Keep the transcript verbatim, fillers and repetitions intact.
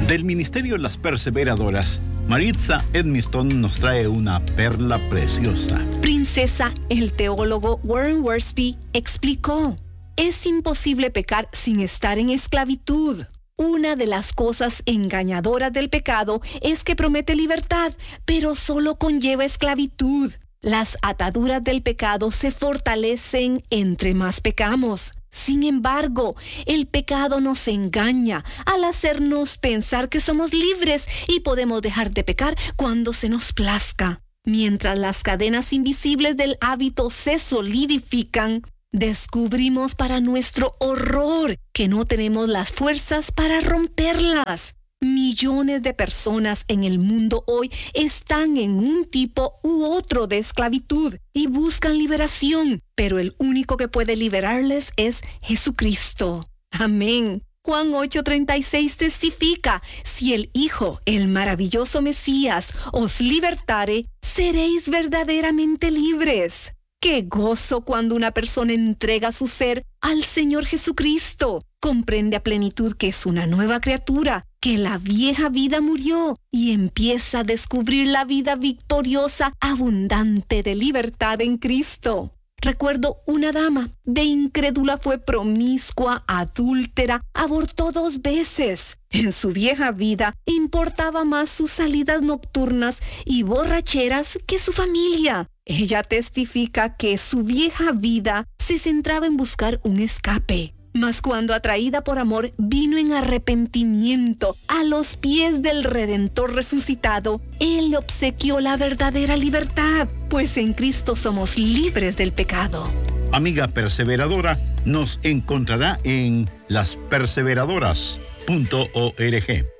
Del Ministerio Las Perseveradoras, Maritza Edmiston nos trae una perla preciosa. Princesa, el teólogo Warren Wiersbe explicó: es imposible pecar sin estar en esclavitud. Una de las cosas engañadoras del pecado es que promete libertad, pero solo conlleva esclavitud. Las ataduras del pecado se fortalecen entre más pecamos. Sin embargo, el pecado nos engaña al hacernos pensar que somos libres y podemos dejar de pecar cuando se nos plazca. Mientras las cadenas invisibles del hábito se solidifican, descubrimos para nuestro horror que no tenemos las fuerzas para romperlas. Millones de personas en el mundo hoy están en un tipo u otro de esclavitud y buscan liberación, pero el único que puede liberarles es Jesucristo. Amén. Juan ocho treinta y seis testifica: si el Hijo, el maravilloso Mesías, os libertare, seréis verdaderamente libres. ¡Qué gozo cuando una persona entrega su ser al Señor Jesucristo! Comprende a plenitud que es una nueva criatura, que la vieja vida murió y empieza a descubrir la vida victoriosa, abundante de libertad en Cristo. Recuerdo una dama de incrédula, fue promiscua, adúltera, abortó dos veces. En su vieja vida importaba más sus salidas nocturnas y borracheras que su familia. Ella testifica que su vieja vida se centraba en buscar un escape. Mas cuando atraída por amor vino en arrepentimiento a los pies del Redentor resucitado, Él le obsequió la verdadera libertad, pues en Cristo somos libres del pecado. Amiga perseveradora, nos encontrará en las perseveradoras punto org.